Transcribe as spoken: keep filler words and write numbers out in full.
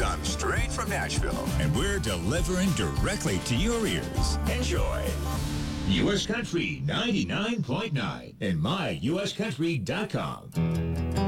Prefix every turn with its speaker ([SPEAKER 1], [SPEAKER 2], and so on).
[SPEAKER 1] come straight from Nashville.
[SPEAKER 2] And we're delivering directly to your ears.
[SPEAKER 1] Enjoy.
[SPEAKER 2] U S Country ninety-nine point nine and my U S country dot com.